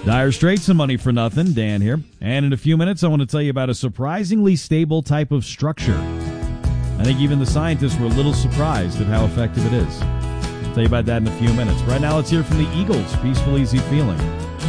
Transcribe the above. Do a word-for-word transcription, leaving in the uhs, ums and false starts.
Dire Straits and Money for Nothing. Dan here. And in a few minutes, I want to tell you about a surprisingly stable type of structure. I think even the scientists were a little surprised at how effective it is. I'll tell you about that in a few minutes. Right now, let's hear from the Eagles. Peaceful, Easy Feeling.